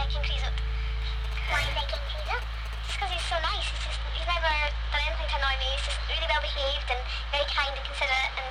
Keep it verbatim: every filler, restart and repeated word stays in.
uh, King Creaser. Why is that King Caesar? Just because he's so nice. He's just he's never done anything to annoy me. He's just really well behaved and very kind and considerate, and